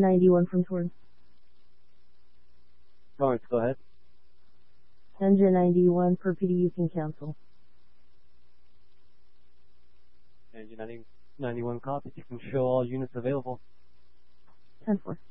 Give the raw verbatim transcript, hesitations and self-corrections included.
ninety-one from Torrance. Torrance, go ahead. Engine ninety-one, per P D you can cancel. Engine ninety, ninety-one copies. You can show all units available. ten four.